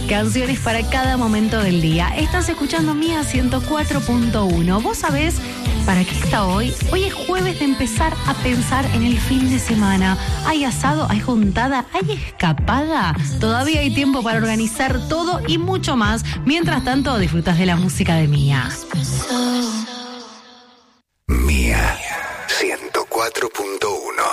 Canciones para cada momento del día. Estás escuchando Mía 104.1. ¿Vos sabés para qué está hoy? Hoy es jueves de empezar a pensar en el fin de semana. ¿Hay asado? ¿Hay juntada? ¿Hay escapada? Todavía hay tiempo para organizar todo y mucho más. Mientras tanto, disfrutas de la música de Mía. Mía 104.1